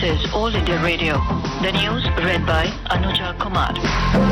is All India Radio. The news read by Anuja Kumar.